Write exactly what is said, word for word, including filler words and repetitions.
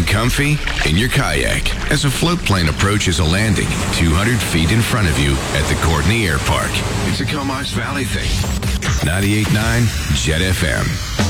comfy in your kayak as a float plane approaches a landing two hundred feet in front of you at the Courtney Air Park. It's a Comox Valley thing. ninety-eight point nine Jet F M.